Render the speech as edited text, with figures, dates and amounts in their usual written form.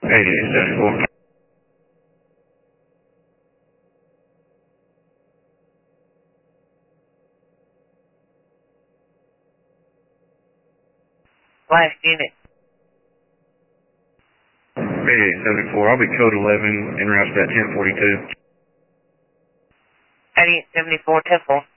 8874. Last unit. 8874. I'll be code 11 en route to that 1042. 8874, 10-4.